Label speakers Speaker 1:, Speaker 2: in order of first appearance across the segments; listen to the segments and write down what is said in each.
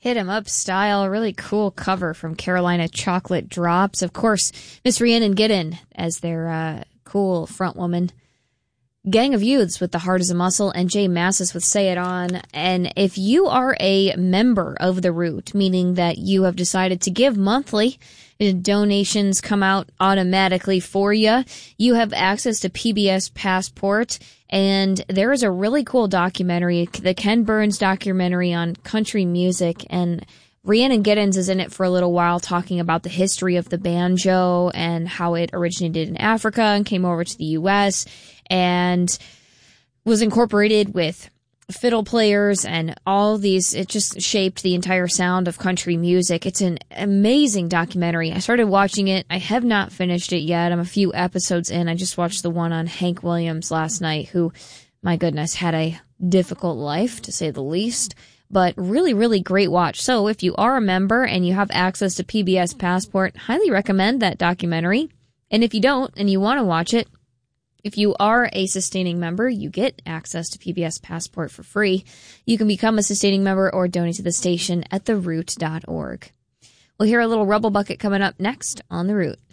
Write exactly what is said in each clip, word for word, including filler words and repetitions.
Speaker 1: Hit 'em up style, really cool cover from Carolina Chocolate Drops. Of course, Miss Rhiannon Giddens as their uh, cool front woman. Gang of Youths with The Heart is a Muscle, and Jay Massis with Say It On. And if you are a member of The Root, meaning that you have decided to give monthly, donations come out automatically for you, you have access to P B S Passport. And there is a really cool documentary, the Ken Burns documentary on country music, and Rhiannon Giddens is in it for a little while talking about the history of the banjo and how it originated in Africa and came over to the U S and was incorporated with fiddle players and all these. It just shaped the entire sound of country music. It's an amazing documentary. I started watching it. I have not finished it yet. I'm a few episodes in. I just watched the one on Hank Williams last night, who, my goodness, had a difficult life, to say the least. But really, really great watch. So if you are a member and you have access to P B S Passport, highly recommend that documentary. And if you don't and you want to watch it, if you are a sustaining member, you get access to P B S Passport for free. You can become a sustaining member or donate to the station at the root dot org. We'll hear a little Rebel Bucket coming up next on The Root.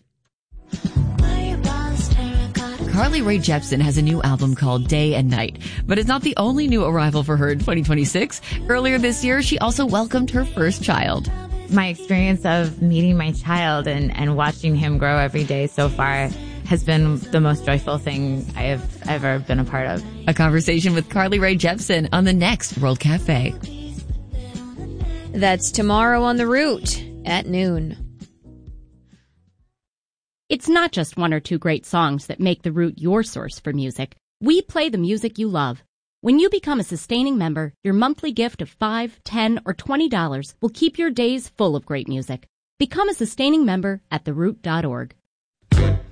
Speaker 2: Carly Rae Jepsen has a new album called Day and Night, but it's not the only new arrival for her in twenty twenty-six. Earlier this year, she also welcomed her first child.
Speaker 3: My experience of meeting my child and, and watching him grow every day so far has been the most joyful thing I have ever been a part of.
Speaker 2: A conversation with Carly Rae Jepsen on the next World Cafe.
Speaker 1: That's tomorrow on The Root at noon.
Speaker 4: It's not just one or two great songs that make The Root your source for music. We play the music you love. When you become a sustaining member, your monthly gift of five dollars, ten dollars, or twenty dollars will keep your days full of great music. Become a sustaining member at the root dot org.